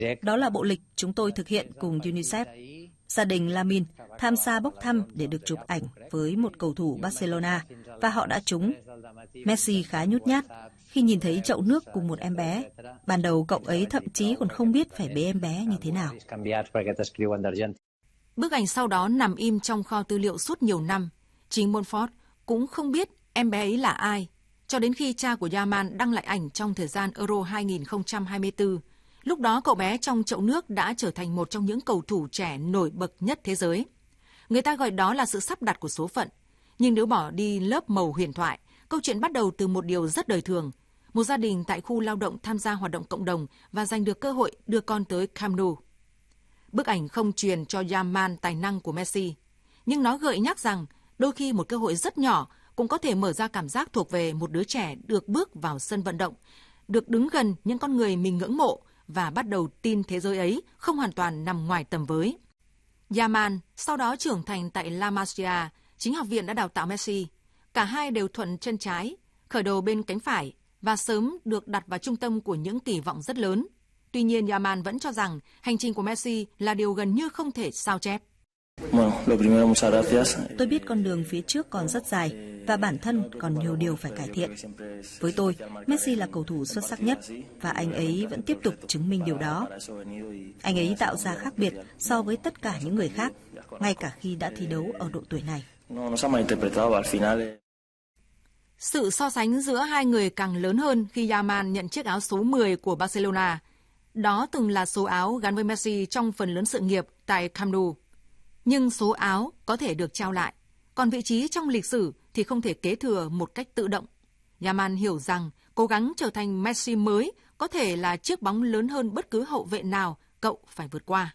Đó là bộ lịch chúng tôi thực hiện cùng UNICEF. Gia đình Lamine tham gia bốc thăm để được chụp ảnh với một cầu thủ Barcelona và họ đã trúng. Messi khá nhút nhát khi nhìn thấy chậu nước cùng một em bé. Ban đầu cậu ấy thậm chí còn không biết phải bế em bé như thế nào. Bức ảnh sau đó nằm im trong kho tư liệu suốt nhiều năm. Chính Monfort cũng không biết em bé ấy là ai, cho đến khi cha của Yamal đăng lại ảnh trong thời gian Euro 2024. Lúc đó cậu bé trong chậu nước đã trở thành một trong những cầu thủ trẻ nổi bật nhất thế giới. Người ta gọi đó là sự sắp đặt của số phận. Nhưng nếu bỏ đi lớp màu huyền thoại, câu chuyện bắt đầu từ một điều rất đời thường. Một gia đình tại khu lao động tham gia hoạt động cộng đồng và giành được cơ hội đưa con tới Camp Nou. Bức ảnh không truyền cho Yamal tài năng của Messi, nhưng nó gợi nhắc rằng đôi khi một cơ hội rất nhỏ cũng có thể mở ra cảm giác thuộc về một đứa trẻ được bước vào sân vận động, được đứng gần những con người mình ngưỡng mộ và bắt đầu tin thế giới ấy không hoàn toàn nằm ngoài tầm với. Yamal sau đó trưởng thành tại La Masia, chính học viện đã đào tạo Messi. Cả hai đều thuận chân trái, khởi đầu bên cánh phải và sớm được đặt vào trung tâm của những kỳ vọng rất lớn. Tuy nhiên, Yamal vẫn cho rằng hành trình của Messi là điều gần như không thể sao chép. Tôi biết con đường phía trước còn rất dài và bản thân còn nhiều điều phải cải thiện. Với tôi, Messi là cầu thủ xuất sắc nhất và anh ấy vẫn tiếp tục chứng minh điều đó. Anh ấy tạo ra khác biệt so với tất cả những người khác, ngay cả khi đã thi đấu ở độ tuổi này. Sự so sánh giữa hai người càng lớn hơn khi Yamal nhận chiếc áo số 10 của Barcelona. Đó từng là số áo gắn với Messi trong phần lớn sự nghiệp tại Camp Nou. Nhưng số áo có thể được trao lại, còn vị trí trong lịch sử thì không thể kế thừa một cách tự động. Yamal hiểu rằng cố gắng trở thành Messi mới có thể là chiếc bóng lớn hơn bất cứ hậu vệ nào cậu phải vượt qua.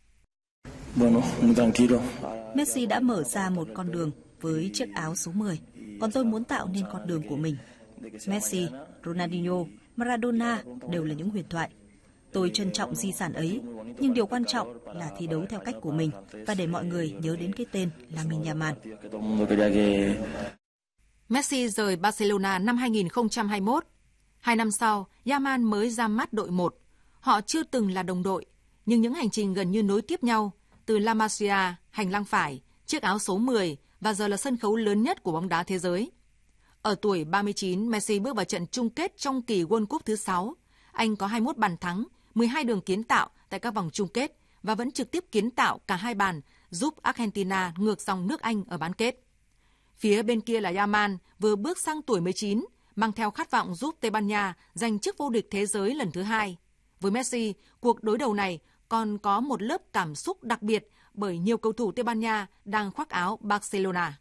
Messi đã mở ra một con đường với chiếc áo số 10, còn tôi muốn tạo nên con đường của mình. Messi, Ronaldinho, Maradona đều là những huyền thoại. Tôi trân trọng di sản ấy, nhưng điều quan trọng là thi đấu theo cách của mình và để mọi người nhớ đến cái tên Lamine Yamal. Messi rời Barcelona năm 2021. 2 năm sau, Yamal mới ra mắt đội 1. Họ chưa từng là đồng đội, nhưng những hành trình gần như nối tiếp nhau, từ La Masia, hành lang phải, chiếc áo số 10 và giờ là sân khấu lớn nhất của bóng đá thế giới. Ở tuổi 39, Messi bước vào trận chung kết trong kỳ World Cup thứ 6. Anh có 21 bàn thắng, 12 đường kiến tạo tại các vòng chung kết và vẫn trực tiếp kiến tạo cả 2 bàn giúp Argentina ngược dòng nước Anh ở bán kết. Phía bên kia là Yamal vừa bước sang tuổi 19, mang theo khát vọng giúp Tây Ban Nha giành chức vô địch thế giới lần thứ 2. Với Messi, cuộc đối đầu này còn có một lớp cảm xúc đặc biệt bởi nhiều cầu thủ Tây Ban Nha đang khoác áo Barcelona.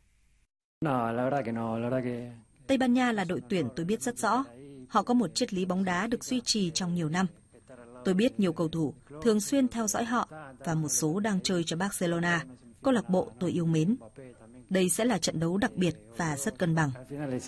Tây Ban Nha là đội tuyển tôi biết rất rõ. Họ có một triết lý bóng đá được duy trì trong nhiều năm. Tôi biết nhiều cầu thủ thường xuyên theo dõi họ và một số đang chơi cho Barcelona, câu lạc bộ tôi yêu mến. Đây sẽ là trận đấu đặc biệt và rất cân bằng.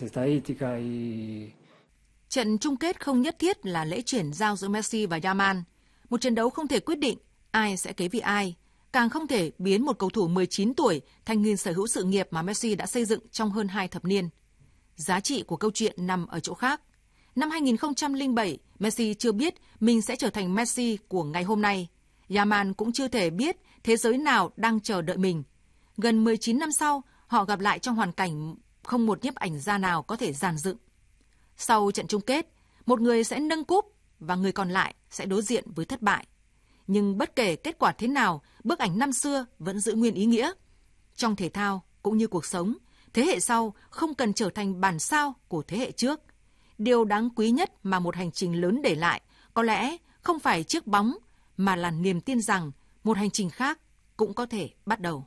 Trận chung kết không nhất thiết là lễ chuyển giao giữa Messi và Yamal. Một trận đấu không thể quyết định ai sẽ kế vị ai, càng không thể biến một cầu thủ 19 tuổi thành người sở hữu sự nghiệp mà Messi đã xây dựng trong hơn 2 thập niên. Giá trị của câu chuyện nằm ở chỗ khác. Năm 2007, Messi chưa biết mình sẽ trở thành Messi của ngày hôm nay. Yamal cũng chưa thể biết thế giới nào đang chờ đợi mình. Gần 19 năm sau, họ gặp lại trong hoàn cảnh không một nhiếp ảnh gia nào có thể dàn dựng. Sau trận chung kết, một người sẽ nâng cúp và người còn lại sẽ đối diện với thất bại. Nhưng bất kể kết quả thế nào, bức ảnh năm xưa vẫn giữ nguyên ý nghĩa. Trong thể thao cũng như cuộc sống, thế hệ sau không cần trở thành bản sao của thế hệ trước. Điều đáng quý nhất mà một hành trình lớn để lại có lẽ không phải chiếc bóng mà là niềm tin rằng một hành trình khác cũng có thể bắt đầu.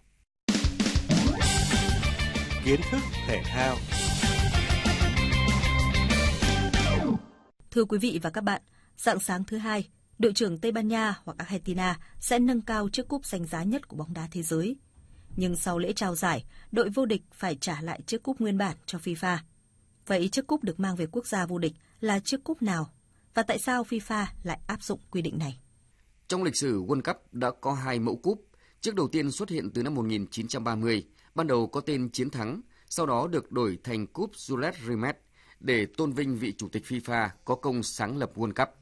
Kiến thức thể thao. Thưa quý vị và các bạn, rạng sáng thứ Hai, đội trưởng Tây Ban Nha hoặc Argentina sẽ nâng cao chiếc cúp danh giá nhất của bóng đá thế giới. Nhưng sau lễ trao giải, đội vô địch phải trả lại chiếc cúp nguyên bản cho FIFA. Vậy chiếc cúp được mang về quốc gia vô địch là chiếc cúp nào? Và tại sao FIFA lại áp dụng quy định này? Trong lịch sử World Cup đã có 2 mẫu cúp. Chiếc đầu tiên xuất hiện từ năm 1930, ban đầu có tên Chiến thắng, sau đó được đổi thành cúp Jules Rimet để tôn vinh vị chủ tịch FIFA có công sáng lập World Cup.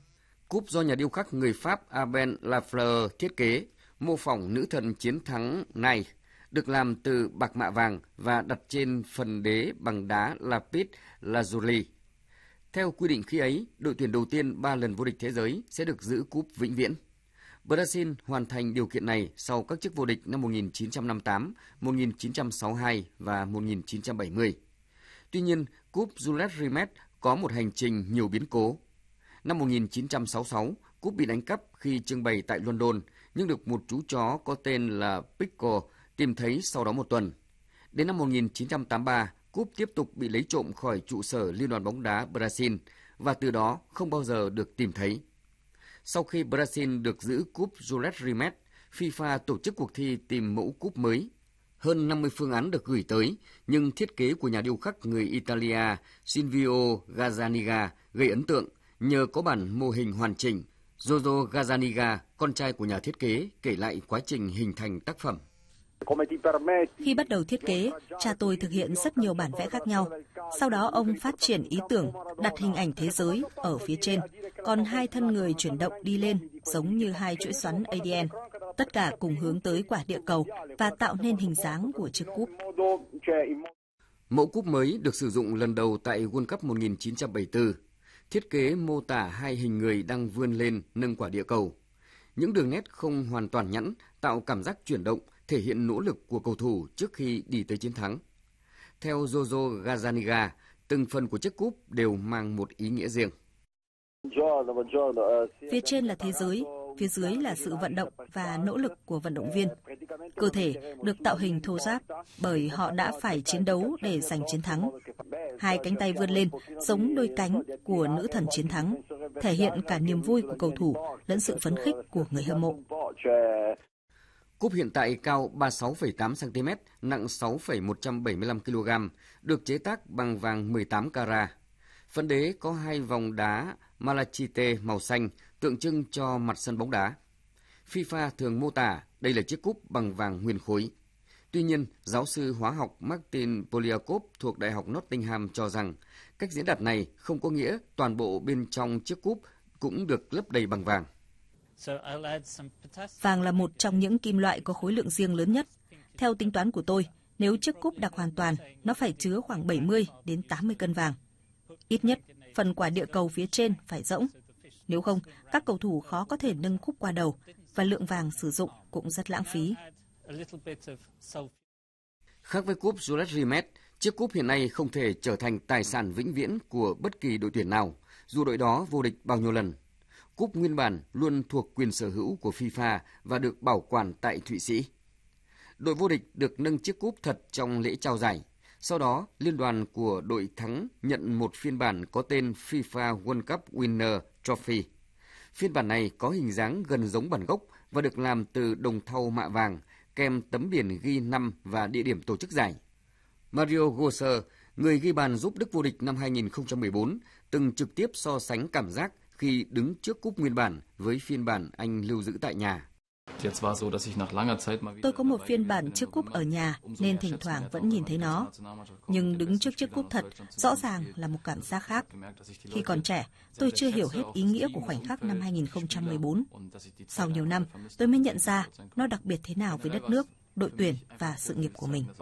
Cúp do nhà điêu khắc người Pháp Abel Lafleur thiết kế, mô phỏng nữ thần chiến thắng này, được làm từ bạc mạ vàng và đặt trên phần đế bằng đá lapis lazuli. Theo quy định khi ấy, đội tuyển đầu tiên 3 lần vô địch thế giới sẽ được giữ cúp vĩnh viễn. Brazil hoàn thành điều kiện này sau các chức vô địch năm 1958, 1962 và 1970. Tuy nhiên, cúp Jules Rimet có một hành trình nhiều biến cố. Năm 1966, cúp bị đánh cắp khi trưng bày tại London, nhưng được một chú chó có tên là Pico tìm thấy sau đó một tuần. Đến năm 1983, cúp tiếp tục bị lấy trộm khỏi trụ sở Liên đoàn bóng đá Brazil và từ đó không bao giờ được tìm thấy. Sau khi Brazil được giữ cúp Jules Rimet, FIFA tổ chức cuộc thi tìm mẫu cúp mới. Hơn 50 phương án được gửi tới, nhưng thiết kế của nhà điêu khắc người Italia Silvio Gazzaniga gây ấn tượng nhờ có bản mô hình hoàn chỉnh. Giorgio Gazzaniga, con trai của nhà thiết kế, kể lại quá trình hình thành tác phẩm. Khi bắt đầu thiết kế, cha tôi thực hiện rất nhiều bản vẽ khác nhau. Sau đó ông phát triển ý tưởng đặt hình ảnh thế giới ở phía trên, còn hai thân người chuyển động đi lên giống như hai chuỗi xoắn ADN. Tất cả cùng hướng tới quả địa cầu và tạo nên hình dáng của chiếc cúp. Mẫu cúp mới được sử dụng lần đầu tại World Cup 1974. Thiết kế mô tả hai hình người đang vươn lên nâng quả địa cầu. Những đường nét không hoàn toàn nhẵn tạo cảm giác chuyển động, thể hiện nỗ lực của cầu thủ trước khi đi tới chiến thắng. Theo Giorgio Gazzaniga, từng phần của chiếc cúp đều mang một ý nghĩa riêng. Phía trên là thế giới, phía dưới là sự vận động và nỗ lực của vận động viên. Cơ thể được tạo hình thô ráp bởi họ đã phải chiến đấu để giành chiến thắng. Hai cánh tay vươn lên giống đôi cánh của nữ thần chiến thắng, thể hiện cả niềm vui của cầu thủ lẫn sự phấn khích của người hâm mộ. Cúp hiện tại cao 36,8 cm, nặng 6,175 kg, được chế tác bằng vàng 18 carat. Phần đế có hai vòng đá malachite màu xanh, tượng trưng cho mặt sân bóng đá. FIFA thường mô tả đây là chiếc cúp bằng vàng nguyên khối. Tuy nhiên, giáo sư hóa học Martin Polyakov thuộc Đại học Nottingham cho rằng cách diễn đạt này không có nghĩa toàn bộ bên trong chiếc cúp cũng được lấp đầy bằng vàng. Vàng là một trong những kim loại có khối lượng riêng lớn nhất. Theo tính toán của tôi, nếu chiếc cúp đặc hoàn toàn, nó phải chứa khoảng 70 đến 80 cân vàng. Ít nhất, phần quả địa cầu phía trên phải rỗng. Nếu không, các cầu thủ khó có thể nâng cúp qua đầu và lượng vàng sử dụng cũng rất lãng phí. Khác với cúp Jules Rimet, chiếc cúp hiện nay không thể trở thành tài sản vĩnh viễn của bất kỳ đội tuyển nào, dù đội đó vô địch bao nhiêu lần. Cúp nguyên bản luôn thuộc quyền sở hữu của FIFA và được bảo quản tại Thụy Sĩ. Đội vô địch được nâng chiếc cúp thật trong lễ trao giải. Sau đó, liên đoàn của đội thắng nhận một phiên bản có tên FIFA World Cup Winner Trophy. Phiên bản này có hình dáng gần giống bản gốc và được làm từ đồng thau mạ vàng, kèm tấm biển ghi năm và địa điểm tổ chức giải. Mario Götze, người ghi bàn giúp Đức vô địch năm 2014, từng trực tiếp so sánh cảm giác khi đứng trước cúp nguyên bản với phiên bản anh lưu giữ tại nhà. Tôi có một phiên bản chiếc cúp ở nhà nên thỉnh thoảng vẫn nhìn thấy nó. Nhưng đứng trước chiếc cúp thật rõ ràng là một cảm giác khác. Khi còn trẻ, tôi chưa hiểu hết ý nghĩa của khoảnh khắc năm 2014. Sau nhiều năm, tôi mới nhận ra nó đặc biệt thế nào với đất nước, đội tuyển và sự nghiệp của mình.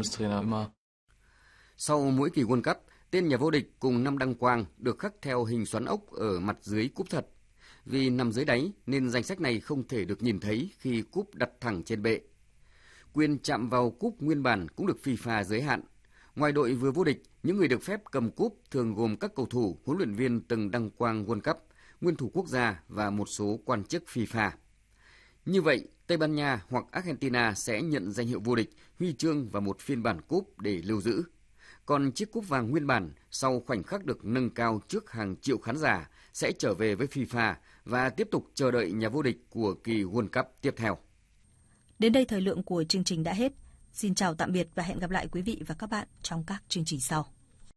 Sau mỗi kỳ World Cup, tên nhà vô địch cùng 5 đăng quang được khắc theo hình xoắn ốc ở mặt dưới cúp thật. Vì nằm dưới đáy nên danh sách này không thể được nhìn thấy khi cúp đặt thẳng trên bệ. Quyền chạm vào cúp nguyên bản cũng được FIFA giới hạn. Ngoài đội vừa vô địch, những người được phép cầm cúp thường gồm các cầu thủ, huấn luyện viên từng đăng quang World Cup, nguyên thủ quốc gia và một số quan chức FIFA. Như vậy, Tây Ban Nha hoặc Argentina sẽ nhận danh hiệu vô địch, huy chương và một phiên bản cúp để lưu giữ. Còn chiếc cúp vàng nguyên bản sau khoảnh khắc được nâng cao trước hàng triệu khán giả sẽ trở về với FIFA và tiếp tục chờ đợi nhà vô địch của kỳ World Cup tiếp theo. Đến đây thời lượng của chương trình đã hết. Xin chào tạm biệt và hẹn gặp lại quý vị và các bạn trong các chương trình sau.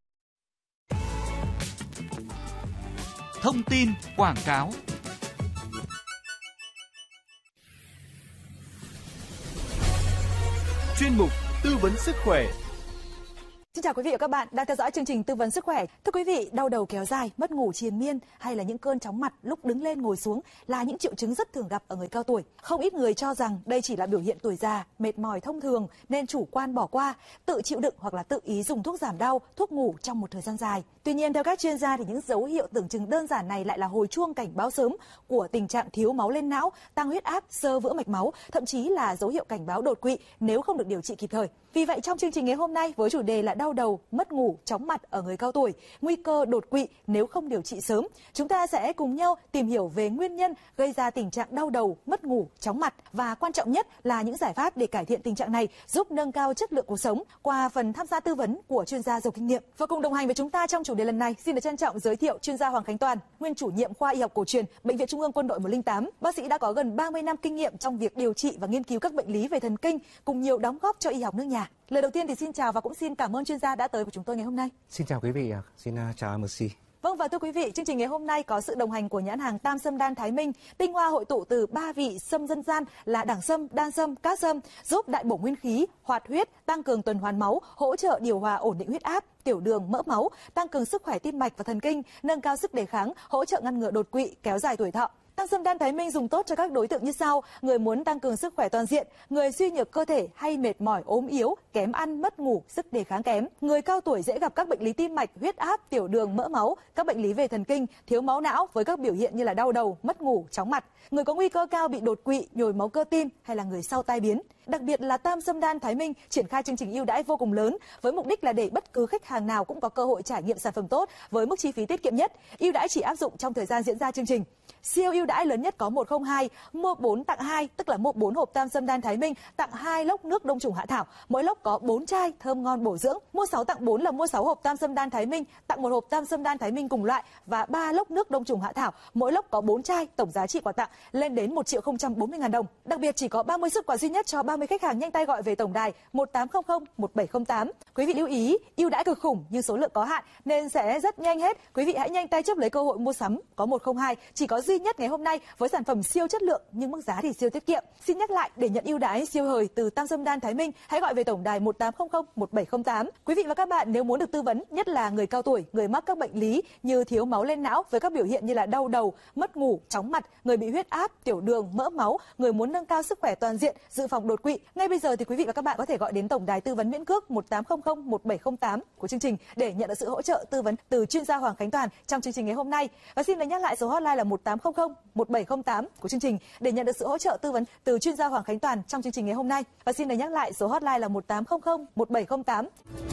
Thông tin quảng cáo. Chuyên mục tư vấn sức khỏe. Xin chào quý vị và các bạn đang theo dõi chương trình tư vấn sức khỏe. Thưa quý vị, đau đầu kéo dài, mất ngủ triền miên hay là những cơn chóng mặt lúc đứng lên ngồi xuống là những triệu chứng rất thường gặp ở người cao tuổi. Không ít người cho rằng đây chỉ là biểu hiện tuổi già, mệt mỏi thông thường nên chủ quan bỏ qua, tự chịu đựng hoặc là tự ý dùng thuốc giảm đau, thuốc ngủ trong một thời gian dài. Tuy nhiên, theo các chuyên gia thì những dấu hiệu tưởng chừng đơn giản này lại là hồi chuông cảnh báo sớm của tình trạng thiếu máu lên não, tăng huyết áp, xơ vữa mạch máu, thậm chí là dấu hiệu cảnh báo đột quỵ nếu không được điều trị kịp thời. Vì vậy, trong chương trình ngày hôm nay với chủ đề là đau đầu, mất ngủ, chóng mặt ở người cao tuổi, nguy cơ đột quỵ nếu không điều trị sớm, chúng ta sẽ cùng nhau tìm hiểu về nguyên nhân gây ra tình trạng đau đầu, mất ngủ, chóng mặt và quan trọng nhất là những giải pháp để cải thiện tình trạng này, giúp nâng cao chất lượng cuộc sống qua phần tham gia tư vấn của chuyên gia giàu kinh nghiệm. Và cùng đồng hành với chúng ta trong chủ đề lần này, xin được trân trọng giới thiệu chuyên gia Hoàng Khánh Toàn, nguyên chủ nhiệm khoa y học cổ truyền, Bệnh viện Trung ương Quân đội 108. Bác sĩ đã có gần 30 năm kinh nghiệm trong việc điều trị và nghiên cứu các bệnh lý về thần kinh cùng nhiều đóng góp cho y học nước nhà. Lời đầu tiên thì xin chào và cũng xin cảm ơn chuyên gia đã tới với chúng tôi ngày hôm nay. Xin chào quý vị, xin chào MC. Vâng, và thưa quý vị, chương trình ngày hôm nay có sự đồng hành của nhãn hàng Tam Sâm Đan Thái Minh, tinh hoa hội tụ từ 3 vị sâm dân gian là đẳng sâm, đan sâm, cát sâm, giúp đại bổ nguyên khí, hoạt huyết, tăng cường tuần hoàn máu, hỗ trợ điều hòa ổn định huyết áp, tiểu đường, mỡ máu, tăng cường sức khỏe tim mạch và thần kinh, nâng cao sức đề kháng, hỗ trợ ngăn ngừa đột quỵ, kéo dài tuổi thọ. Tam Sâm Đan Thái Minh dùng tốt cho các đối tượng như sau: người muốn tăng cường sức khỏe toàn diện, người suy nhược cơ thể hay mệt mỏi, ốm yếu, kém ăn, mất ngủ, sức đề kháng kém, người cao tuổi dễ gặp các bệnh lý tim mạch, huyết áp, tiểu đường, mỡ máu, các bệnh lý về thần kinh, thiếu máu não với các biểu hiện như là đau đầu, mất ngủ, chóng mặt, người có nguy cơ cao bị đột quỵ, nhồi máu cơ tim hay là người sau tai biến. Đặc biệt là Tam Sâm Đan Thái Minh triển khai chương trình ưu đãi vô cùng lớn với mục đích là để bất cứ khách hàng nào cũng có cơ hội trải nghiệm sản phẩm tốt với mức chi phí tiết kiệm nhất. Ưu đãi chỉ áp dụng trong thời gian diễn ra chương trình. Siêu ưu đãi lớn nhất có 102, mua 4 tặng 2, tức là mua 4 hộp Tam Sâm Đan Thái Minh tặng 2 lốc nước đông trùng hạ thảo, mỗi lốc có 4 chai thơm ngon bổ dưỡng. Mua 6 tặng 4 là mua 6 hộp Tam Sâm Đan Thái Minh tặng 1 hộp Tam Sâm Đan Thái Minh cùng loại và 3 lốc nước đông trùng hạ thảo, mỗi lốc có 4 chai, tổng giá trị quà tặng lên đến 1.040.000 đồng. Đặc biệt chỉ có 30 suất quà duy nhất cho 30 khách hàng nhanh tay gọi về tổng đài 1800 1708. Quý vị lưu ý, ưu đãi cực khủng nhưng số lượng có hạn nên sẽ rất nhanh hết. Quý vị hãy nhanh tay chấp lấy cơ hội mua sắm có 102 chỉ có duy nhất ngày hôm nay với sản phẩm siêu chất lượng nhưng mức giá thì siêu tiết kiệm. Xin nhắc lại, để nhận ưu đãi siêu hời từ Tam Sâm Đan Thái Minh, hãy gọi về tổng đài 1800 1708. Quý vị và các bạn nếu muốn được tư vấn, nhất là người cao tuổi, người mắc các bệnh lý như thiếu máu lên não với các biểu hiện như là đau đầu, mất ngủ, chóng mặt, người bị huyết áp, tiểu đường, mỡ máu, người muốn nâng cao sức khỏe toàn diện, dự phòng đột quỵ, ngay bây giờ thì quý vị và các bạn có thể gọi đến tổng đài tư vấn miễn cước 1800 1708 của chương trình để nhận được sự hỗ trợ tư vấn từ chuyên gia Hoàng Khánh Toàn trong chương trình ngày hôm nay. Và xin được nhắc lại số hotline là 1800 1708 của chương trình để nhận được sự hỗ trợ tư vấn từ chuyên gia Hoàng Khánh Toàn trong chương trình ngày hôm nay. Và xin được nhắc lại số hotline là 1800 1708.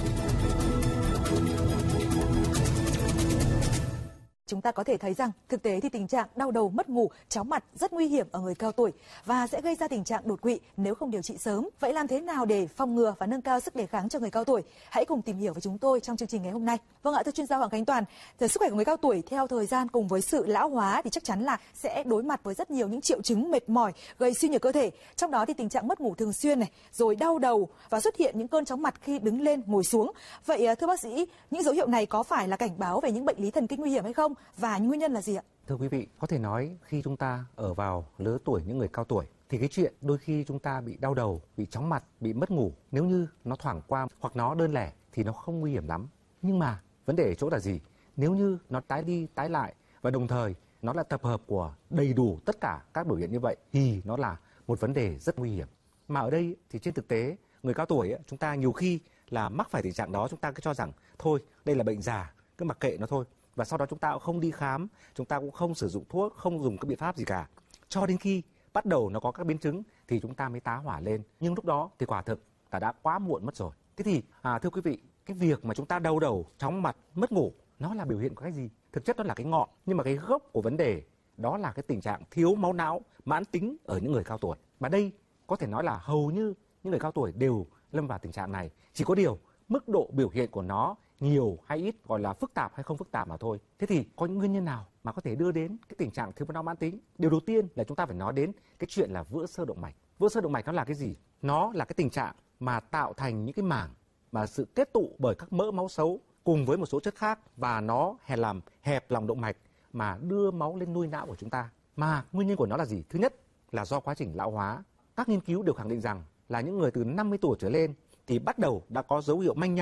Chúng ta có thể thấy rằng thực tế thì tình trạng đau đầu, mất ngủ, chóng mặt rất nguy hiểm ở người cao tuổi và sẽ gây ra tình trạng đột quỵ nếu không điều trị sớm. Vậy làm thế nào để phòng ngừa và nâng cao sức đề kháng cho người cao tuổi? Hãy cùng tìm hiểu với chúng tôi trong chương trình ngày hôm nay. Vâng ạ, thưa chuyên gia Hoàng Khánh Toàn, sức khỏe của người cao tuổi theo thời gian cùng với sự lão hóa thì chắc chắn là sẽ đối mặt với rất nhiều những triệu chứng mệt mỏi, gây suy nhược cơ thể. Trong đó thì tình trạng mất ngủ thường xuyên này, rồi đau đầu và xuất hiện những cơn chóng mặt khi đứng lên ngồi xuống. Vậy thưa bác sĩ, những dấu hiệu này có phải là cảnh báo về những bệnh lý thần kinh nguy hiểm hay không? Và nguyên nhân là gì ạ? Thưa quý vị, có thể nói khi chúng ta ở vào lứa tuổi những người cao tuổi thì cái chuyện đôi khi chúng ta bị đau đầu, bị chóng mặt, bị mất ngủ, nếu như nó thoảng qua hoặc nó đơn lẻ thì nó không nguy hiểm lắm. Nhưng mà vấn đề ở chỗ là gì? Nếu như nó tái đi tái lại và đồng thời nó là tập hợp của đầy đủ tất cả các biểu hiện như vậy thì nó là một vấn đề rất nguy hiểm. Mà ở đây thì trên thực tế người cao tuổi chúng ta nhiều khi là mắc phải tình trạng đó, chúng ta cứ cho rằng thôi đây là bệnh già, cứ mặc kệ nó thôi. Và sau đó chúng ta cũng không đi khám, chúng ta cũng không sử dụng thuốc, không dùng các biện pháp gì cả. Cho đến khi bắt đầu nó có các biến chứng thì chúng ta mới tá hỏa lên. Nhưng lúc đó thì quả thực là đã quá muộn mất rồi. Thế thì thưa quý vị, cái việc mà chúng ta đau đầu, chóng mặt, mất ngủ nó là biểu hiện của cái gì? Thực chất nó là cái ngọn, nhưng mà cái gốc của vấn đề đó là cái tình trạng thiếu máu não mãn tính ở những người cao tuổi. Và đây có thể nói là hầu như những người cao tuổi đều lâm vào tình trạng này. Chỉ có điều mức độ biểu hiện của nó nhiều hay ít, gọi là phức tạp hay không phức tạp mà thôi. Thế thì có những nguyên nhân nào mà có thể đưa đến cái tình trạng thiếu máu não mãn tính? Điều đầu tiên là chúng ta phải nói đến cái chuyện là vữa xơ động mạch. Vữa xơ động mạch nó là cái gì? Nó là cái tình trạng mà tạo thành những cái mảng mà sự kết tụ bởi các mỡ máu xấu cùng với một số chất khác và nó làm hẹp lòng động mạch mà đưa máu lên nuôi não của chúng ta. Mà nguyên nhân của nó là gì? Thứ nhất là do quá trình lão hóa. Các nghiên cứu đều khẳng định rằng là những người từ 50 tuổi trở lên thì bắt đầu đã có dấu hiệu manh nha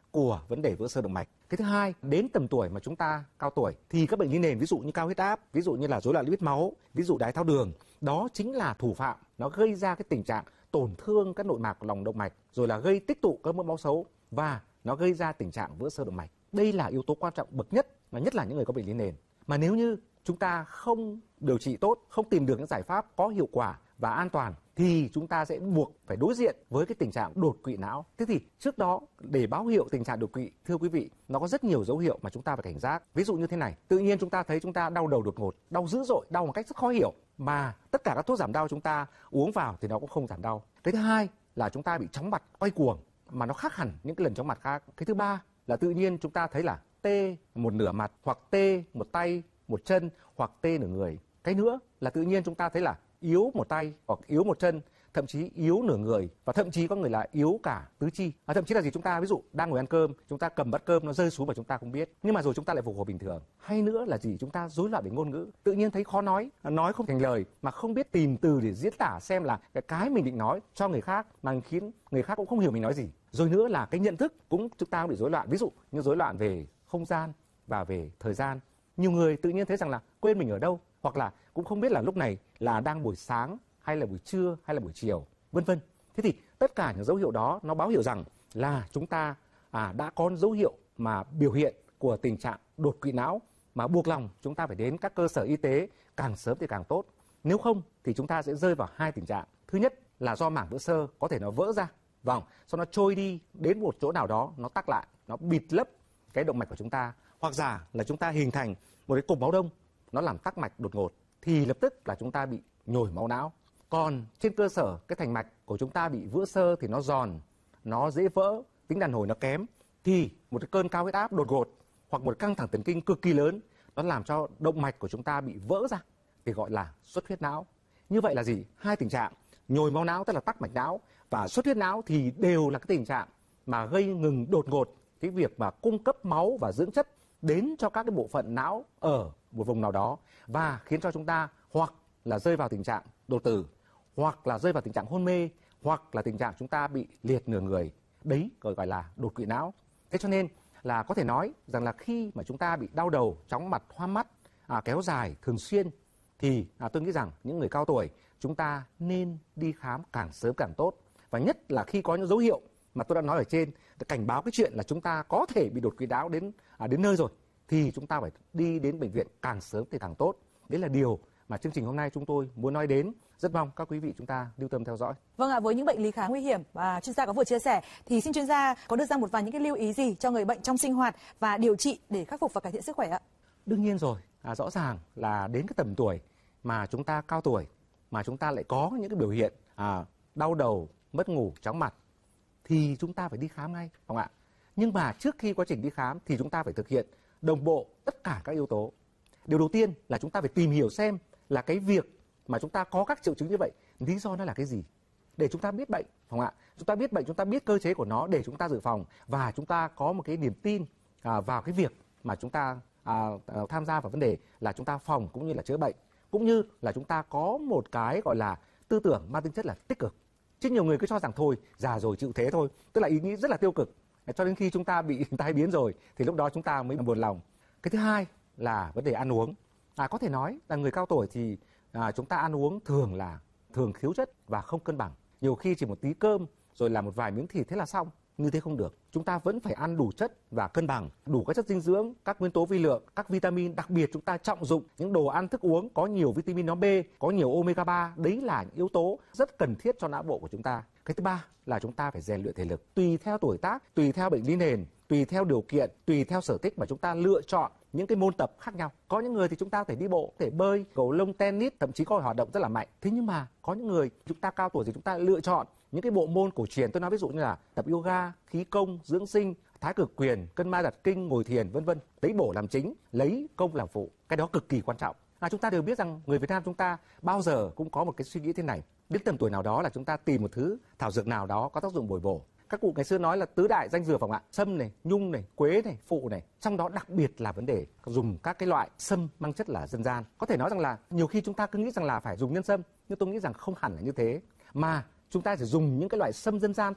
của vấn đề vữa sơ động mạch. Cái thứ hai, đến tầm tuổi mà chúng ta cao tuổi thì các bệnh lý nền, ví dụ như cao huyết áp, ví dụ như là rối loạn lipid máu, ví dụ đái tháo đường, đó chính là thủ phạm nó gây ra cái tình trạng tổn thương các nội mạc của lòng động mạch, rồi là gây tích tụ các mỡ máu xấu và nó gây ra tình trạng vữa sơ động mạch. Đây là yếu tố quan trọng bậc nhất, mà nhất là những người có bệnh lý nền. Mà nếu như chúng ta không điều trị tốt, không tìm được những giải pháp có hiệu quả và an toàn thì chúng ta sẽ buộc phải đối diện với cái tình trạng đột quỵ não. Thế thì trước đó, để báo hiệu tình trạng đột quỵ, thưa quý vị, nó có rất nhiều dấu hiệu mà chúng ta phải cảnh giác. Ví dụ như thế này, tự nhiên chúng ta thấy chúng ta đau đầu đột ngột, đau dữ dội, đau một cách rất khó hiểu, mà tất cả các thuốc giảm đau chúng ta uống vào thì nó cũng không giảm đau. Cái thứ hai là chúng ta bị chóng mặt, quay cuồng mà nó khác hẳn những cái lần chóng mặt khác. Cái thứ ba là tự nhiên chúng ta thấy là tê một nửa mặt, hoặc tê một tay, một chân, hoặc tê nửa người. Cái nữa là tự nhiên chúng ta thấy là yếu một tay hoặc yếu một chân, thậm chí yếu nửa người, và thậm chí có người là yếu cả tứ chi. Thậm chí là gì, chúng ta ví dụ đang ngồi ăn cơm, chúng ta cầm bát cơm nó rơi xuống và chúng ta không biết, nhưng mà rồi chúng ta lại phục hồi bình thường. Hay nữa là gì, chúng ta rối loạn về ngôn ngữ, tự nhiên thấy khó nói không thành lời, mà không biết tìm từ để diễn tả xem là cái mình định nói cho người khác, mà khiến người khác cũng không hiểu mình nói gì. Rồi nữa là cái nhận thức chúng ta cũng bị rối loạn, ví dụ như rối loạn về không gian và về thời gian. Nhiều người tự nhiên thấy rằng là quên mình ở đâu, hoặc là cũng không biết là lúc này là đang buổi sáng hay là buổi trưa hay là buổi chiều, vân vân. Thế thì tất cả những dấu hiệu đó nó báo hiệu rằng là chúng ta đã có dấu hiệu mà biểu hiện của tình trạng đột quỵ não, mà buộc lòng chúng ta phải đến các cơ sở y tế càng sớm thì càng tốt. Nếu không thì chúng ta sẽ rơi vào hai tình trạng. Thứ nhất là do mảng vữa sơ có thể nó vỡ ra, sau nó trôi đi đến một chỗ nào đó, nó tắc lại, nó bịt lấp cái động mạch của chúng ta, hoặc giả là chúng ta hình thành một cái cục máu đông, nó làm tắc mạch đột ngột, thì lập tức là chúng ta bị nhồi máu não. Còn trên cơ sở cái thành mạch của chúng ta bị vữa sơ thì nó giòn, nó dễ vỡ, tính đàn hồi nó kém, thì một cái cơn cao huyết áp đột ngột hoặc một căng thẳng thần kinh cực kỳ lớn, nó làm cho động mạch của chúng ta bị vỡ ra, thì gọi là xuất huyết não. Như vậy là gì? Hai tình trạng nhồi máu não tức là tắc mạch não và xuất huyết não thì đều là cái tình trạng mà gây ngừng đột ngột cái việc mà cung cấp máu và dưỡng chất đến cho các cái bộ phận não ở một vùng nào đó, và khiến cho chúng ta hoặc là rơi vào tình trạng đột tử, hoặc là rơi vào tình trạng hôn mê, hoặc là tình trạng chúng ta bị liệt nửa người. Đấy gọi là đột quỵ não. Thế cho nên là có thể nói rằng là khi mà chúng ta bị đau đầu, chóng mặt, hoa mắt kéo dài thường xuyên thì tôi nghĩ rằng những người cao tuổi chúng ta nên đi khám càng sớm càng tốt. Và nhất là khi có những dấu hiệu mà tôi đã nói ở trên, cảnh báo cái chuyện là chúng ta có thể bị đột quỵ não đến nơi rồi, thì chúng ta phải đi đến bệnh viện càng sớm thì càng tốt. Đấy là điều mà chương trình hôm nay chúng tôi muốn nói đến. Rất mong các quý vị chúng ta lưu tâm theo dõi. Vâng ạ, với những bệnh lý khá nguy hiểm và chuyên gia có vừa chia sẻ, thì xin chuyên gia có đưa ra một vài những cái lưu ý gì cho người bệnh trong sinh hoạt và điều trị để khắc phục và cải thiện sức khỏe ạ? Đương nhiên rồi, rõ ràng là đến cái tầm tuổi mà chúng ta cao tuổi mà chúng ta lại có những cái biểu hiện đau đầu, mất ngủ, chóng mặt thì chúng ta phải đi khám ngay, không ạ? Nhưng mà trước khi quá trình đi khám thì chúng ta phải thực hiện đồng bộ tất cả các yếu tố. Điều đầu tiên là chúng ta phải tìm hiểu xem là cái việc mà chúng ta có các triệu chứng như vậy, lý do nó là cái gì, để chúng ta biết bệnh, không ạ? Chúng ta biết bệnh, chúng ta biết cơ chế của nó để chúng ta dự phòng, và chúng ta có một cái niềm tin vào cái việc mà chúng ta tham gia vào vấn đề là chúng ta phòng cũng như là chữa bệnh, cũng như là chúng ta có một cái gọi là tư tưởng mang tính chất là tích cực. Chứ nhiều người cứ cho rằng thôi già rồi chịu thế thôi, tức là ý nghĩ rất là tiêu cực, cho đến khi chúng ta bị tai biến rồi thì lúc đó chúng ta mới buồn lòng. Cái thứ hai là vấn đề ăn uống. Có thể nói là người cao tuổi thì chúng ta ăn uống thường thiếu chất và không cân bằng. Nhiều khi chỉ một tí cơm rồi là một vài miếng thịt thế là xong. Như thế không được. Chúng ta vẫn phải ăn đủ chất và cân bằng, đủ các chất dinh dưỡng, các nguyên tố vi lượng, các vitamin. Đặc biệt chúng ta trọng dụng những đồ ăn thức uống có nhiều vitamin nhóm B, có nhiều omega 3. Đấy là những yếu tố rất cần thiết cho não bộ của chúng ta. Cái thứ ba là chúng ta phải rèn luyện thể lực. Tùy theo tuổi tác, tùy theo bệnh lý nền, tùy theo điều kiện, tùy theo sở thích mà chúng ta lựa chọn những cái môn tập khác nhau. Có những người thì chúng ta phải đi bộ, có thể bơi, cầu lông, tennis, thậm chí có hoạt động rất là mạnh. Thế nhưng mà có những người chúng ta cao tuổi thì chúng ta lựa chọn những cái bộ môn cổ truyền. Tôi nói ví dụ như là tập yoga, khí công, dưỡng sinh, thái cực quyền, cân ma đặt kinh, ngồi thiền, vân vân. Lấy bổ làm chính, lấy công làm phụ. Cái đó cực kỳ quan trọng. Chúng ta đều biết rằng người Việt Nam chúng ta bao giờ cũng có một cái suy nghĩ thế này. Đến tầm tuổi nào đó là chúng ta tìm một thứ thảo dược nào đó có tác dụng bồi bổ. Các cụ ngày xưa nói là tứ đại danh dược, phải không ạ? Sâm này, nhung này, quế này, phụ này. Trong đó đặc biệt là vấn đề dùng các cái loại sâm mang chất là dân gian. Có thể nói rằng là nhiều khi chúng ta cứ nghĩ rằng là phải dùng nhân sâm, nhưng tôi nghĩ rằng không hẳn là như thế. Mà chúng ta chỉ dùng những cái loại sâm dân gian thôi.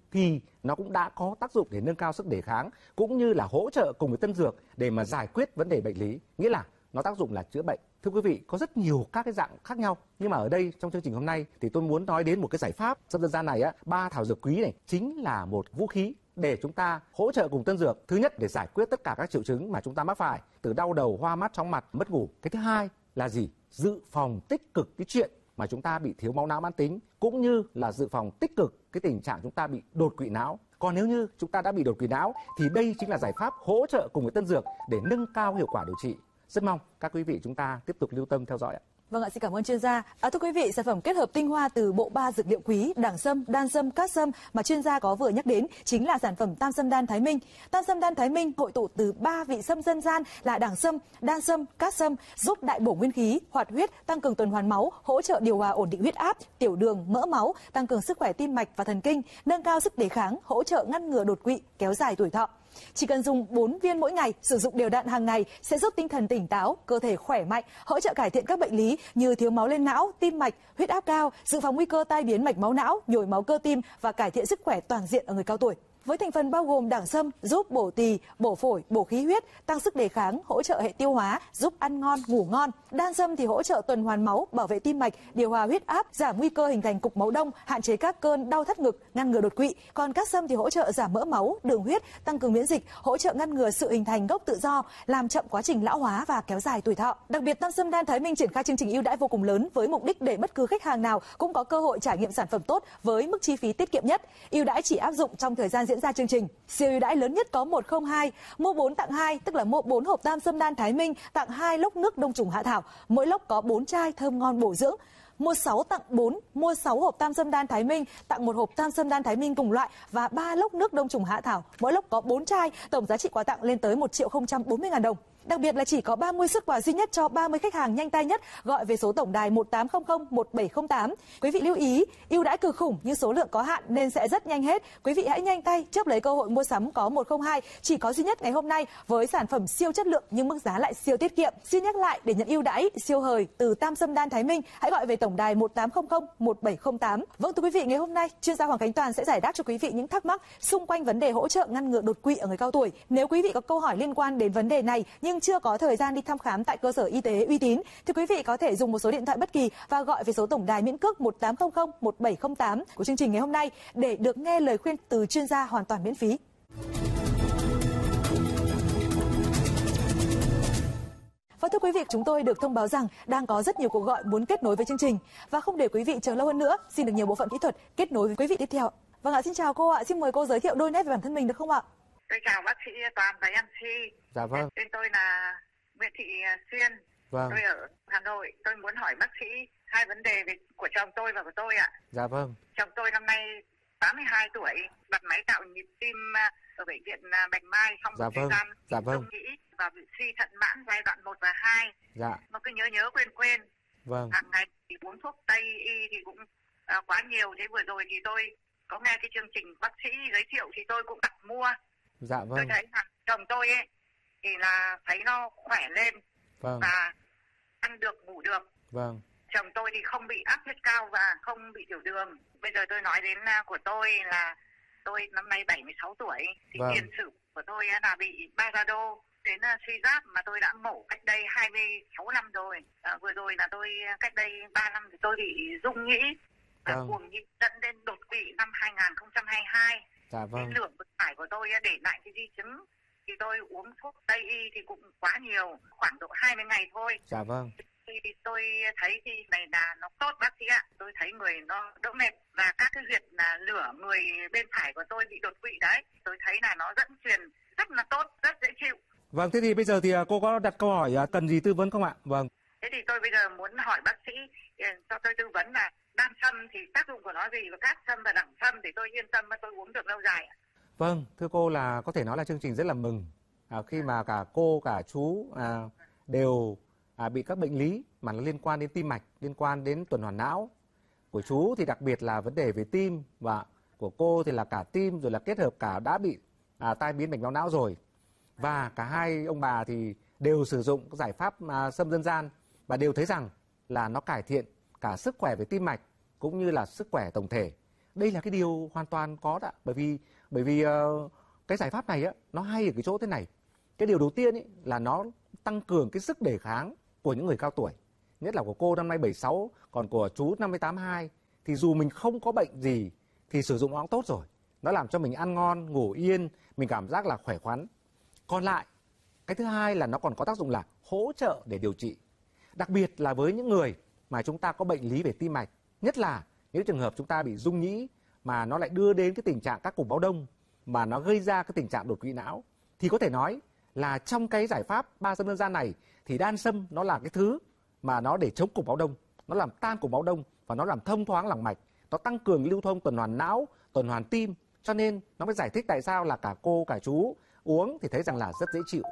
thì nó cũng đã có tác dụng để nâng cao sức đề kháng cũng như là hỗ trợ cùng với tân dược để mà giải quyết vấn đề bệnh lý, nghĩa là nó tác dụng là chữa bệnh. Thưa quý vị, có rất nhiều các cái dạng khác nhau, nhưng mà ở đây trong chương trình hôm nay thì tôi muốn nói đến một cái giải pháp sâm dân gian này á, 3 thảo dược quý này chính là một vũ khí để chúng ta hỗ trợ cùng tân dược. Thứ nhất, để giải quyết tất cả các triệu chứng mà chúng ta mắc phải, từ đau đầu, hoa mắt, chóng mặt, mất ngủ. Cái thứ hai là gì? Dự phòng tích cực cái chuyện mà chúng ta bị thiếu máu não mãn tính, cũng như là dự phòng tích cực cái tình trạng chúng ta bị đột quỵ não. Còn nếu như chúng ta đã bị đột quỵ não thì đây chính là giải pháp hỗ trợ cùng với tân dược để nâng cao hiệu quả điều trị. Rất mong các quý vị chúng ta tiếp tục lưu tâm theo dõi ạ. Vâng ạ, xin cảm ơn chuyên gia. Thưa quý vị, sản phẩm kết hợp tinh hoa từ bộ 3 dược liệu quý đẳng sâm, đan sâm, cát sâm mà chuyên gia có vừa nhắc đến chính là sản phẩm Tam Sâm Đan Thái Minh. Tam Sâm Đan Thái Minh hội tụ từ 3 vị sâm dân gian là đẳng sâm, đan sâm, cát sâm, giúp đại bổ nguyên khí, hoạt huyết, tăng cường tuần hoàn máu, hỗ trợ điều hòa ổn định huyết áp, tiểu đường, mỡ máu, tăng cường sức khỏe tim mạch và thần kinh, nâng cao sức đề kháng, hỗ trợ ngăn ngừa đột quỵ, kéo dài tuổi thọ. Chỉ cần dùng 4 viên mỗi ngày, sử dụng đều đặn hàng ngày sẽ giúp tinh thần tỉnh táo, cơ thể khỏe mạnh, hỗ trợ cải thiện các bệnh lý như thiếu máu lên não, tim mạch, huyết áp cao, dự phòng nguy cơ tai biến mạch máu não, nhồi máu cơ tim và cải thiện sức khỏe toàn diện ở người cao tuổi. Với thành phần bao gồm đẳng sâm giúp bổ tỳ, bổ phổi, bổ khí huyết, tăng sức đề kháng, hỗ trợ hệ tiêu hóa, giúp ăn ngon, ngủ ngon. Đan sâm thì hỗ trợ tuần hoàn máu, bảo vệ tim mạch, điều hòa huyết áp, giảm nguy cơ hình thành cục máu đông, hạn chế các cơn đau thắt ngực, ngăn ngừa đột quỵ. Còn cát sâm thì hỗ trợ giảm mỡ máu, đường huyết, tăng cường miễn dịch, hỗ trợ ngăn ngừa sự hình thành gốc tự do, làm chậm quá trình lão hóa và kéo dài tuổi thọ. Đặc biệt, Tam Sâm Đan Thái Minh triển khai chương trình ưu đãi vô cùng lớn với mục đích để bất cứ khách hàng nào cũng có cơ hội trải nghiệm sản phẩm tốt với mức chi phí tiết kiệm nhất. Ưu đãi chỉ áp dụng trong thời gian diễn ra chương trình. Siêu ưu đãi lớn nhất có 102, mua 4 tặng 2, tức là mua 4 hộp Tam Sâm Đan Thái Minh tặng 2 lốc nước đông trùng hạ thảo, mỗi lốc có 4 chai thơm ngon bổ dưỡng. Mua 6 tặng 4, mua 6 hộp Tam Sâm Đan Thái Minh tặng 1 hộp Tam Sâm Đan Thái Minh cùng loại và 3 lốc nước đông trùng hạ thảo, mỗi lốc có 4 chai, tổng giá trị quà tặng lên tới 1.040.000 đồng. Đặc biệt là chỉ có 30 suất quà duy nhất cho 30 khách hàng nhanh tay nhất gọi về số tổng đài 1800 1708. Quý vị lưu ý, ưu đãi cực khủng nhưng số lượng có hạn nên sẽ rất nhanh hết. Quý vị hãy nhanh tay chớp lấy cơ hội mua sắm có 102 chỉ có duy nhất ngày hôm nay với sản phẩm siêu chất lượng nhưng mức giá lại siêu tiết kiệm. Xin nhắc lại, để nhận ưu đãi siêu hời từ Tam Sâm Đan Thái Minh, hãy gọi về tổng đài 1800 1708. Vâng, thưa quý vị, ngày hôm nay chuyên gia Hoàng Khánh Toàn sẽ giải đáp cho quý vị những thắc mắc xung quanh vấn đề hỗ trợ ngăn ngừa đột quỵ ở người cao tuổi. Nếu quý vị có câu hỏi liên quan đến vấn đề này nhưng chưa có thời gian đi thăm khám tại cơ sở y tế uy tín thì quý vị có thể dùng một số điện thoại bất kỳ và gọi về số tổng đài miễn cước 1800 1708 của chương trình ngày hôm nay để được nghe lời khuyên từ chuyên gia hoàn toàn miễn phí. Và thưa quý vị, chúng tôi được thông báo rằng đang có rất nhiều cuộc gọi muốn kết nối với chương trình và không để quý vị chờ lâu hơn nữa, xin được nhiều bộ phận kỹ thuật kết nối với quý vị tiếp theo. Vâng ạ, xin chào cô ạ, xin mời cô giới thiệu đôi nét về bản thân mình được không ạ? Tôi chào bác sĩ Toàn và MC. Dạ vâng. Tên tôi là Nguyễn Thị Xuyên. Vâng. Tôi ở Hà Nội. Tôi muốn hỏi bác sĩ hai vấn đề của chồng tôi và của tôi ạ. Dạ vâng. Chồng tôi năm nay 82 tuổi, đặt máy tạo nhịp tim ở bệnh viện Bạch Mai xong một thời gian nghĩ và bị suy thận mãn giai đoạn 1 và 2. Dạ. Nó cứ nhớ quên. Vâng. Hàng ngày thì uống thuốc Tây y thì cũng quá nhiều. Thế vừa rồi thì tôi có nghe cái chương trình bác sĩ giới thiệu thì tôi cũng đặt mua. Dạ vâng. Tôi thấy chồng tôi ấy thì là thấy nó khỏe lên. Vâng. Và ăn được, ngủ được. Vâng. Chồng tôi thì không bị áp huyết cao và không bị tiểu đường. Bây giờ tôi nói đến của tôi là tôi năm nay 76 tuổi. Thì vâng. tiền sử của tôi là bị Baradô đến suy giáp mà tôi đã mổ cách đây 26 năm rồi. Vừa rồi là tôi cách đây 3 năm thì tôi bị rung nhĩ và cuồng nhĩ dẫn đến đột quỵ năm 2022. Dạ vâng. Cái lượng phải của tôi để lại cái di chứng thì tôi uống thuốc Tây y thì cũng quá nhiều, khoảng độ 20 ngày thôi. Dạ vâng. Thì tôi thấy thì này là nó tốt bác sĩ ạ. Tôi thấy người nó đỡ mệt và các cái huyệt là lửa người bên phải của tôi bị đột quỵ đấy. Tôi thấy là nó dẫn truyền rất là tốt, rất dễ chịu. Vâng, thế thì bây giờ thì cô có đặt câu hỏi cần gì tư vấn không ạ? Vâng. Thế thì tôi bây giờ muốn hỏi bác sĩ cho tôi tư vấn là đan sâm thì tác dụng của nó gì và cát sâm và đẳng sâm thì tôi yên tâm và tôi uống được lâu dài ạ. Vâng, thưa cô là có thể nói là chương trình rất là mừng khi mà cả cô cả chú đều bị các bệnh lý mà nó liên quan đến tim mạch, liên quan đến tuần hoàn não. Của chú thì đặc biệt là vấn đề về tim và của cô thì là cả tim rồi là kết hợp cả đã bị tai biến mạch máu não rồi. Và cả hai ông bà thì đều sử dụng các giải pháp sâm dân gian và đều thấy rằng là nó cải thiện cả sức khỏe về tim mạch cũng như là sức khỏe tổng thể. đây là cái điều hoàn toàn có đó, bởi vì cái giải pháp này á, nó hay ở cái chỗ thế này. Cái điều đầu tiên ấy, là nó tăng cường cái sức đề kháng của những người cao tuổi, nhất là của cô năm nay 76, còn của chú năm nay 82, thì dù mình không có bệnh gì thì sử dụng nó cũng tốt rồi. Nó làm cho mình ăn ngon, ngủ yên, mình cảm giác là khỏe khoắn. Còn lại, cái thứ hai là nó còn có tác dụng là hỗ trợ để điều trị. Đặc biệt là với những người mà chúng ta có bệnh lý về tim mạch, nhất là những trường hợp chúng ta bị rung nhĩ mà nó lại đưa đến cái tình trạng các cục báo đông, mà nó gây ra cái tình trạng đột quỵ não, thì có thể nói là trong cái giải pháp 3 sâm dân gian này thì đan sâm nó là cái thứ mà nó để chống cục báo đông, nó làm tan cục báo đông và nó làm thông thoáng lòng mạch, nó tăng cường lưu thông tuần hoàn não, tuần hoàn tim, cho nên nó mới giải thích tại sao là cả cô cả chú uống thì thấy rằng là rất dễ chịu.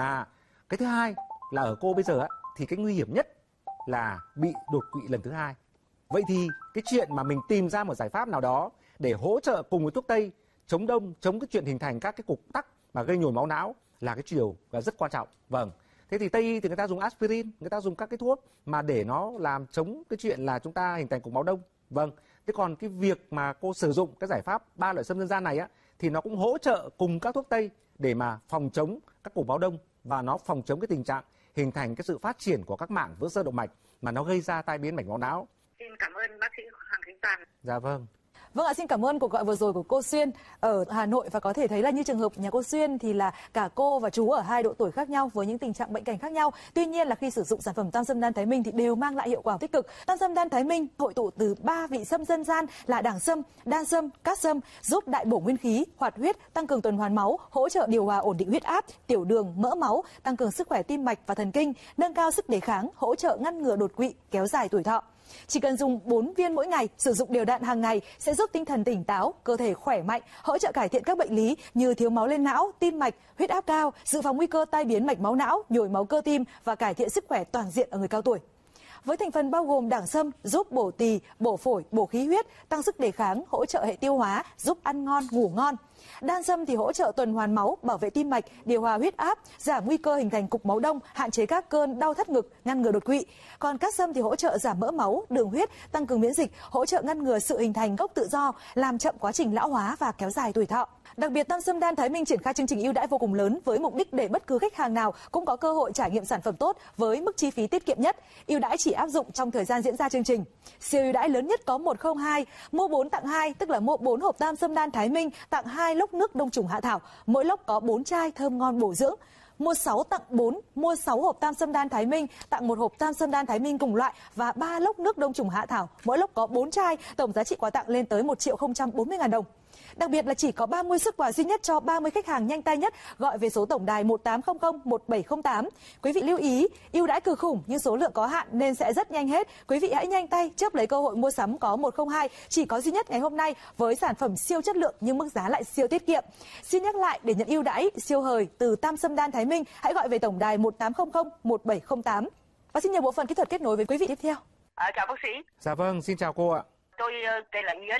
Cái thứ hai là ở cô bây giờ á, thì cái nguy hiểm nhất là bị đột quỵ lần thứ hai. Vậy thì cái chuyện mà mình tìm ra một giải pháp nào đó để hỗ trợ cùng với thuốc tây chống đông, chống cái chuyện hình thành các cái cục tắc mà gây nhồi máu não là cái điều rất quan trọng. Vâng. Thế thì Tây y thì người ta dùng aspirin, người ta dùng các cái thuốc mà để nó làm chống cái chuyện là chúng ta hình thành cục máu đông. Vâng. Thế còn cái việc mà cô sử dụng cái giải pháp 3 loại sâm dân gian này á, thì nó cũng hỗ trợ cùng các thuốc tây để mà phòng chống các cục báo đông và nó phòng chống cái tình trạng hình thành cái sự phát triển của các mảng vữa sơ động mạch mà nó gây ra tai biến mạch máu não. Xin cảm ơn bác sĩ Hoàng Khánh Toàn. Dạ vâng. Vâng ạ, xin cảm ơn cuộc gọi vừa rồi của cô Xuyên ở Hà Nội, và có thể thấy là như trường hợp nhà cô Xuyên thì là cả cô và chú ở hai độ tuổi khác nhau với những tình trạng bệnh cảnh khác nhau. Tuy nhiên là khi sử dụng sản phẩm Tam Sâm Đan Thái Minh thì đều mang lại hiệu quả tích cực. Tam Sâm Đan Thái Minh hội tụ từ 3 vị sâm dân gian là đẳng sâm, đan sâm, cát sâm, giúp đại bổ nguyên khí, hoạt huyết, tăng cường tuần hoàn máu, hỗ trợ điều hòa ổn định huyết áp, tiểu đường, mỡ máu, tăng cường sức khỏe tim mạch và thần kinh, nâng cao sức đề kháng, hỗ trợ ngăn ngừa đột quỵ, kéo dài tuổi thọ. Chỉ cần dùng 4 viên mỗi ngày, sử dụng đều đặn hàng ngày sẽ giúp tinh thần tỉnh táo, cơ thể khỏe mạnh, hỗ trợ cải thiện các bệnh lý như thiếu máu lên não, tim mạch, huyết áp cao, dự phòng nguy cơ tai biến mạch máu não, nhồi máu cơ tim và cải thiện sức khỏe toàn diện ở người cao tuổi. Với thành phần bao gồm đẳng sâm giúp bổ tỳ, bổ phổi, bổ khí huyết, tăng sức đề kháng, hỗ trợ hệ tiêu hóa, giúp ăn ngon, ngủ ngon. Đan sâm thì hỗ trợ tuần hoàn máu, bảo vệ tim mạch, điều hòa huyết áp, giảm nguy cơ hình thành cục máu đông, hạn chế các cơn đau thắt ngực, ngăn ngừa đột quỵ. Còn cát sâm thì hỗ trợ giảm mỡ máu, đường huyết, tăng cường miễn dịch, hỗ trợ ngăn ngừa sự hình thành gốc tự do, làm chậm quá trình lão hóa và kéo dài tuổi thọ. Đặc biệt, Tam Sâm Đan Thái Minh triển khai chương trình ưu đãi vô cùng lớn với mục đích để bất cứ khách hàng nào cũng có cơ hội trải nghiệm sản phẩm tốt với mức chi phí tiết kiệm nhất. Ưu đãi chỉ áp dụng trong thời gian diễn ra chương trình. Siêu ưu đãi lớn nhất có 102, mua 4 tặng 2, tức là mua 4 hộp Tam Sâm Đan Thái Minh tặng 2 lốc nước đông trùng hạ thảo, mỗi lốc có 4 chai thơm ngon bổ dưỡng. Mua 6 tặng 4, mua 6 hộp Tam Sâm Đan Thái Minh tặng 1 hộp Tam Sâm Đan Thái Minh cùng loại và 3 lốc nước đông trùng hạ thảo, mỗi lốc có 4 chai, tổng giá trị quà tặng lên tới 1.040.000 đồng. Đặc biệt là chỉ có 30 suất quà duy nhất cho 30 khách hàng nhanh tay nhất gọi về số tổng đài 1800 1708. Quý vị lưu ý, ưu đãi cực khủng nhưng số lượng có hạn nên sẽ rất nhanh hết. Quý vị hãy nhanh tay chớp lấy cơ hội mua sắm có 102 chỉ có duy nhất ngày hôm nay với sản phẩm siêu chất lượng nhưng mức giá lại siêu tiết kiệm. Xin nhắc lại, để nhận ưu đãi siêu hời từ Tam Sâm Đan Thái Minh, hãy gọi về tổng đài 1800 1708. Và xin nhờ bộ phận kỹ thuật kết nối với quý vị tiếp theo. Chào bác sĩ. Dạ vâng, xin chào cô ạ. Tôi tên là Yến,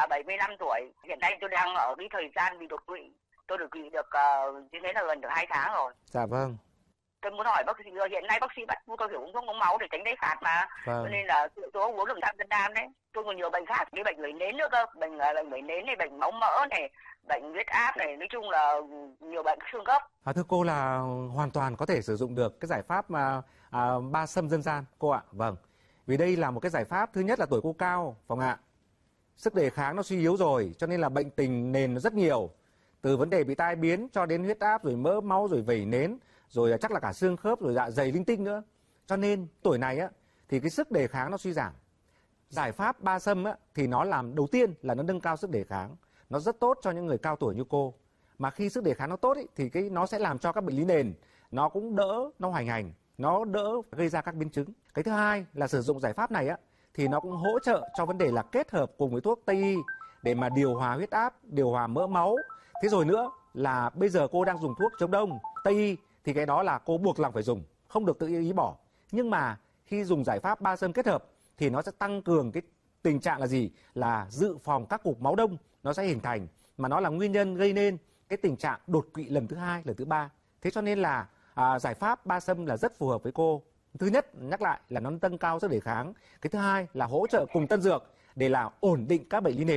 75 tuổi. Hiện nay tôi đang ở cái thời gian bị đột quỵ. Tôi đột quỵ được như thế là gần được 2 tháng rồi. Dạ vâng. Tôi muốn hỏi bác sĩ, hiện nay bác sĩ bắt tôi phải uống thuốc đông máu để tránh đáy phạt mà. Vâng. Cho nên là tôi uống được Tam Sâm Đan đấy. Tôi còn nhiều bệnh khác, cái bệnh người nến nữa cơ, bệnh người nến này, bệnh máu mỡ này, bệnh huyết áp này, nói chung là nhiều bệnh xương khớp. Thưa cô là hoàn toàn có thể sử dụng được cái giải pháp mà 3 sâm dân gian cô ạ. Vâng. Vì đây là một cái giải pháp, thứ nhất là tuổi cô cao, phải không ạ? Sức đề kháng nó suy yếu rồi, cho nên là bệnh tình nền nó rất nhiều. Từ vấn đề bị tai biến cho đến huyết áp, rồi mỡ máu, rồi vẩy nến, rồi chắc là cả xương khớp, rồi dạ dày linh tinh nữa. Cho nên tuổi này á, thì cái sức đề kháng nó suy giảm. Giải pháp 3 sâm á, thì nó làm đầu tiên là nó nâng cao sức đề kháng. Nó rất tốt cho những người cao tuổi như cô. Mà khi sức đề kháng nó tốt ý, thì nó sẽ làm cho các bệnh lý nền nó cũng đỡ, nó hoành hành, nó đỡ gây ra các biến chứng. Cái thứ hai là sử dụng giải pháp này á, thì nó cũng hỗ trợ cho vấn đề là kết hợp cùng với thuốc Tây y để mà điều hòa huyết áp, điều hòa mỡ máu. Thế rồi nữa là bây giờ cô đang dùng thuốc chống đông Tây y thì cái đó là cô buộc lòng phải dùng, không được tự ý bỏ. Nhưng mà khi dùng giải pháp 3 sâm kết hợp thì nó sẽ tăng cường cái tình trạng là gì? Là dự phòng các cục máu đông nó sẽ hình thành, mà nó là nguyên nhân gây nên cái tình trạng đột quỵ lần thứ 2, lần thứ 3. Thế cho nên là giải pháp 3 sâm là rất phù hợp với cô. Thứ nhất, nhắc lại là nó nâng cao sức đề kháng. Cái thứ hai là hỗ trợ cùng tân dược để là ổn định các bệnh lý nền.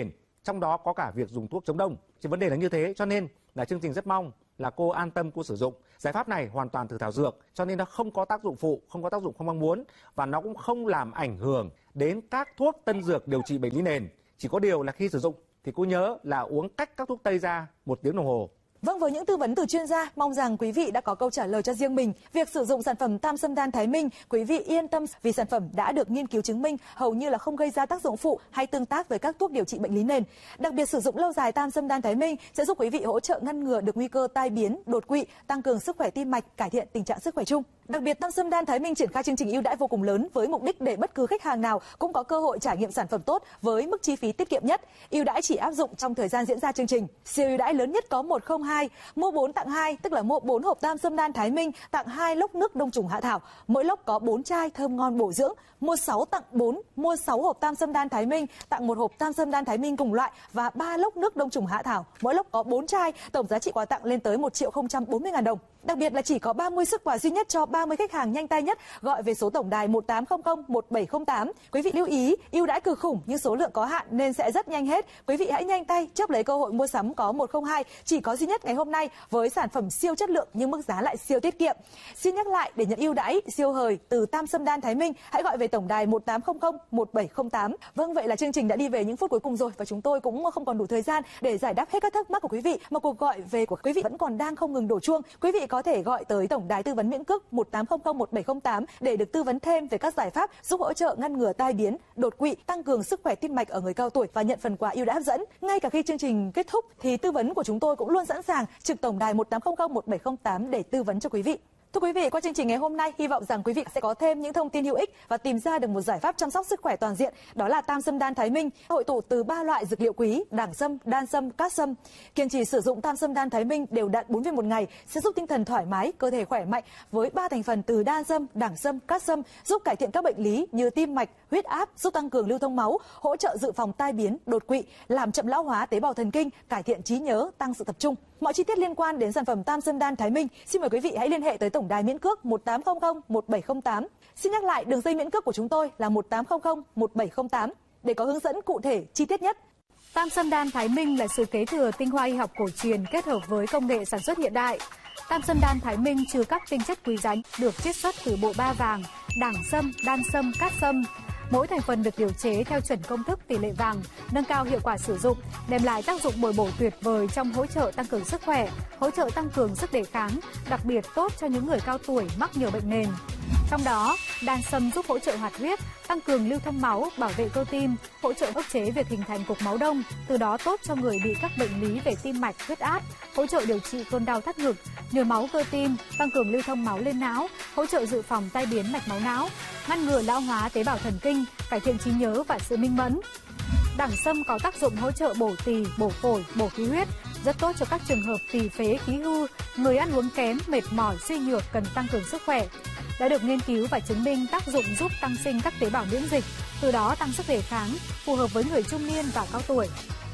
trong đó có cả việc dùng thuốc chống đông. Thì vấn đề là như thế, cho nên là chương trình rất mong là cô an tâm cô sử dụng. Giải pháp này hoàn toàn từ thảo dược, cho nên nó không có tác dụng phụ, không có tác dụng không mong muốn, và nó cũng không làm ảnh hưởng đến các thuốc tân dược điều trị bệnh lý nền. Chỉ có điều là khi sử dụng thì cô nhớ là uống cách các thuốc tây ra 1 tiếng đồng hồ. Vâng, với những tư vấn từ chuyên gia, mong rằng quý vị đã có câu trả lời cho riêng mình. Việc sử dụng sản phẩm Tam Sâm Đan Thái Minh, quý vị yên tâm vì sản phẩm đã được nghiên cứu chứng minh hầu như là không gây ra tác dụng phụ hay tương tác với các thuốc điều trị bệnh lý nền. Đặc biệt sử dụng lâu dài Tam Sâm Đan Thái Minh sẽ giúp quý vị hỗ trợ ngăn ngừa được nguy cơ tai biến, đột quỵ, tăng cường sức khỏe tim mạch, cải thiện tình trạng sức khỏe chung. Đặc biệt Tam Sâm Đan Thái Minh triển khai chương trình ưu đãi vô cùng lớn với mục đích để bất cứ khách hàng nào cũng có cơ hội trải nghiệm sản phẩm tốt với mức chi phí tiết kiệm nhất. Ưu đãi chỉ áp dụng trong thời gian diễn ra chương trình. Siêu ưu đãi lớn nhất có 102, mua 4 tặng 2, tức là mua 4 hộp Tam Sâm Đan Thái Minh tặng 2 lốc nước đông trùng hạ thảo, mỗi lốc có 4 chai thơm ngon bổ dưỡng. Mua 6 tặng 4, mua 6 hộp Tam Sâm Đan Thái Minh tặng 1 hộp Tam Sâm Đan Thái Minh cùng loại và 3 lốc nước đông trùng hạ thảo, mỗi lốc có 4 chai, tổng giá trị quà tặng lên tới 1.040.000 đồng. Đặc biệt là chỉ có 30 suất quà duy nhất cho 30 khách hàng nhanh tay nhất gọi về số tổng đài 1800 1708. Quý vị lưu ý, ưu đãi cực khủng nhưng số lượng có hạn nên sẽ rất nhanh hết. Quý vị hãy nhanh tay chớp lấy cơ hội mua sắm có 102 chỉ có duy nhất ngày hôm nay với sản phẩm siêu chất lượng nhưng mức giá lại siêu tiết kiệm. Xin nhắc lại, để nhận ưu đãi siêu hời từ Tam Sâm Đan Thái Minh, hãy gọi về tổng đài 1800 1708. Vâng, vậy là chương trình đã đi về những phút cuối cùng rồi và chúng tôi cũng không còn đủ thời gian để giải đáp hết các thắc mắc của quý vị, mà cuộc gọi về của quý vị vẫn còn đang không ngừng đổ chuông. Quý vị có thể gọi tới tổng đài tư vấn miễn cước 1800 1708 để được tư vấn thêm về các giải pháp giúp hỗ trợ ngăn ngừa tai biến, đột quỵ, tăng cường sức khỏe tim mạch ở người cao tuổi và nhận phần quà ưu đãi hấp dẫn. Ngay cả khi chương trình kết thúc thì tư vấn của chúng tôi cũng luôn sẵn sàng trực tổng đài 1800 1708 để tư vấn cho quý vị. Thưa quý vị, qua chương trình ngày hôm nay, hy vọng rằng quý vị sẽ có thêm những thông tin hữu ích và tìm ra được một giải pháp chăm sóc sức khỏe toàn diện, đó là Tam Sâm Đan Thái Minh, hội tụ từ 3 loại dược liệu quý: đẳng sâm, đan sâm, cát sâm. Kiên trì sử dụng Tam Sâm Đan Thái Minh đều đặn 4 viên một ngày sẽ giúp tinh thần thoải mái, cơ thể khỏe mạnh với 3 thành phần từ đan sâm, đẳng sâm, cát sâm, giúp cải thiện các bệnh lý như tim mạch, huyết áp, giúp tăng cường lưu thông máu, hỗ trợ dự phòng tai biến, đột quỵ, làm chậm lão hóa tế bào thần kinh, cải thiện trí nhớ, tăng sự tập trung. Mọi chi tiết liên quan đến sản phẩm Tam Sâm Đan Thái Minh, xin mời quý vị hãy liên hệ tới tổng đài miễn cước 1800 1708. Xin nhắc lại, đường dây miễn cước của chúng tôi là 1800 1708 để có hướng dẫn cụ thể chi tiết nhất. Tam Sâm Đan Thái Minh là sự kế thừa tinh hoa y học cổ truyền kết hợp với công nghệ sản xuất hiện đại. Tam Sâm Đan Thái Minh chứa các tinh chất quý giá được chiết xuất từ bộ ba vàng, đẳng sâm, đan sâm, cát sâm. Mỗi thành phần được điều chế theo chuẩn công thức tỷ lệ vàng, nâng cao hiệu quả sử dụng, đem lại tác dụng bồi bổ tuyệt vời trong hỗ trợ tăng cường sức khỏe, hỗ trợ tăng cường sức đề kháng, đặc biệt tốt cho những người cao tuổi mắc nhiều bệnh nền. Trong đó, đan sâm giúp hỗ trợ hoạt huyết, tăng cường lưu thông máu, bảo vệ cơ tim, hỗ trợ ức chế việc hình thành cục máu đông, từ đó tốt cho người bị các bệnh lý về tim mạch, huyết áp, hỗ trợ điều trị cơn đau thắt ngực, nhồi máu cơ tim, tăng cường lưu thông máu lên não, hỗ trợ dự phòng tai biến mạch máu não, ngăn ngừa lão hóa tế bào thần kinh, cải thiện trí nhớ và sự minh mẫn. Đẳng sâm có tác dụng hỗ trợ bổ tỳ, bổ phổi, bổ khí huyết, rất tốt cho các trường hợp tỳ phế, khí hư, người ăn uống kém, mệt mỏi, suy nhược cần tăng cường sức khỏe. Đã được nghiên cứu và chứng minh tác dụng giúp tăng sinh các tế bào miễn dịch, từ đó tăng sức đề kháng, phù hợp với người trung niên và cao tuổi.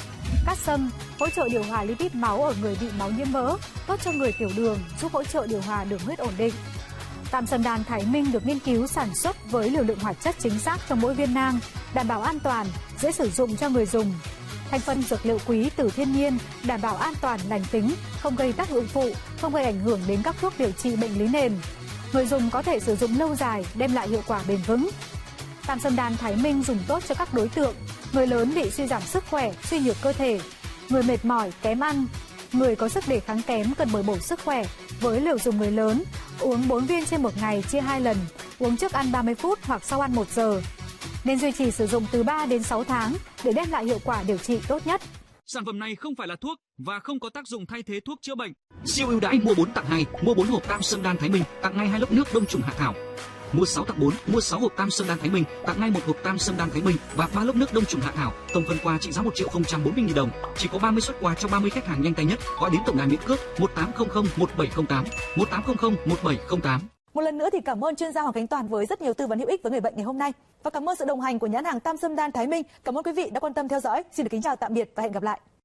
Cát sâm hỗ trợ điều hòa lipid máu ở người bị máu nhiễm mỡ, tốt cho người tiểu đường, giúp hỗ trợ điều hòa đường huyết ổn định. Tam Sâm Đan Thái Minh được nghiên cứu sản xuất với liều lượng hoạt chất chính xác trong mỗi viên nang, đảm bảo an toàn, dễ sử dụng cho người dùng. Thành phần dược liệu quý từ thiên nhiên, đảm bảo an toàn, lành tính, không gây tác dụng phụ, không gây ảnh hưởng đến các thuốc điều trị bệnh lý nền. Người dùng có thể sử dụng lâu dài, đem lại hiệu quả bền vững. Tam Sâm Đan Thái Minh dùng tốt cho các đối tượng: người lớn bị suy giảm sức khỏe, suy nhược cơ thể, người mệt mỏi, kém ăn, người có sức đề kháng kém cần bồi bổ sức khỏe. Với liều dùng người lớn, uống 4 viên trên một ngày chia 2 lần, uống trước ăn 30 phút hoặc sau ăn 1 giờ. Nên duy trì sử dụng từ 3 đến 6 tháng để đem lại hiệu quả điều trị tốt nhất. Sản phẩm này không phải là thuốc và không có tác dụng thay thế thuốc chữa bệnh. Siêu ưu đãi mua 4 tặng 2, mua 4 hộp Tam Sâm Đan Thái Minh tặng ngay 2 lốc nước đông trùng hạ thảo. Mua 6 tặng 4, mua 6 hộp Tam Sâm Đan Thái Minh tặng ngay 1 hộp Tam Sâm Đan Thái Minh và 3 lốc nước đông trùng hạ thảo. Tổng phần quà trị giá 1.040.000 đồng. Chỉ có 30 suất quà cho 30 khách hàng nhanh tay nhất. Gọi đến tổng đài miễn cước 1800 1708, 1800 1708. Một lần nữa thì cảm ơn chuyên gia Hoàng Khánh Toàn với rất nhiều tư vấn hữu ích với người bệnh ngày hôm nay. Và cảm ơn sự đồng hành của nhãn hàng Tam Sâm Đan Thái Minh. Cảm ơn quý vị đã quan tâm theo dõi. Xin được kính chào tạm biệt và hẹn gặp lại.